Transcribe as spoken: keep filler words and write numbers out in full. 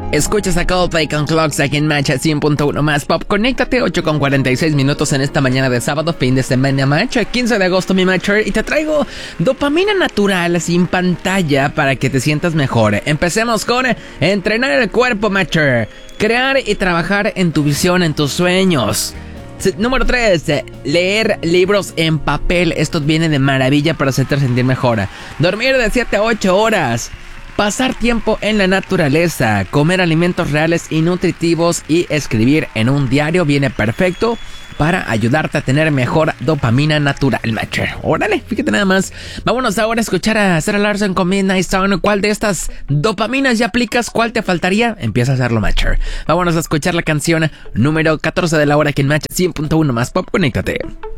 Escuchas a Coldplay con Clocks aquí en Match cien punto uno más Pop. Conéctate, ocho con cuarenta y seis minutos en esta mañana de sábado, fin de semana Match, quince de agosto mi Matcher, y te traigo dopamina natural sin pantalla para que te sientas mejor. Empecemos con entrenar el cuerpo, Matcher. Crear y trabajar en tu visión, en tus sueños. Número tres, leer libros en papel. Esto viene de maravilla para hacerte sentir mejor. Dormir de siete a ocho horas. Pasar tiempo en la naturaleza, comer alimentos reales y nutritivos y escribir en un diario viene perfecto para ayudarte a tener mejor dopamina natural, macho. Órale, fíjate nada más. Vámonos ahora a escuchar a Sarah Larson con Midnight Sun. ¿Cuál de estas dopaminas ya aplicas? ¿Cuál te faltaría? Empieza a hacerlo, macho. Vámonos a escuchar la canción número catorce de la hora aquí en Match cien punto uno más Pop. Conéctate.